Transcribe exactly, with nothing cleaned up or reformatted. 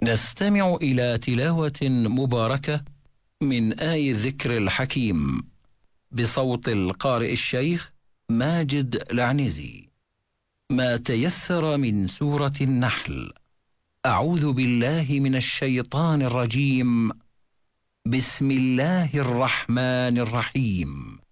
نستمع إلى تلاوة مباركة من آي الذكر الحكيم بصوت القارئ الشيخ ماجد العنزي. ما تيسر من سورة النحل. أعوذ بالله من الشيطان الرجيم. بسم الله الرحمن الرحيم.